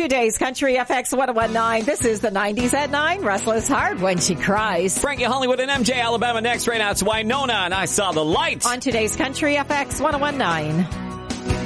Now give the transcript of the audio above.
today's Country FX 1019. This is the 90s at 9. Restless Heart When She Cries. Frankie Hollywood and MJ Alabama next. Right now it's Winona and I Saw the Light. On today's Country FX 1019.